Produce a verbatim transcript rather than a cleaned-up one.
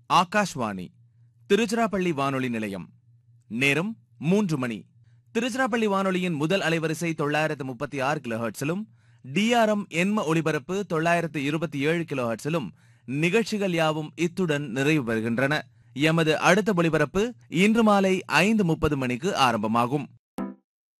ஆகாஷ்வாணி திருச்சிராப்பள்ளி வானொலி நிலையம். நேரம் மூன்று மணி. திருச்சிராப்பள்ளி வானொலியின் முதல் அலைவரிசை தொள்ளாயிரத்து முப்பத்தி ஆறு கிலோ ஹெர்ட்ஸிலும் டிஆர்எம் எண்ம ஒலிபரப்பு தொள்ளாயிரத்து இருபத்தி ஏழு கிலோ ஹெர்ட்ஸிலும் நிகழ்ச்சிகள் யாவும் இத்துடன் நிறைவு பெறுகின்றன. எமது அடுத்த ஒலிபரப்பு இன்று மாலை ஐந்து முப்பது மணிக்கு ஆரம்பமாகும்.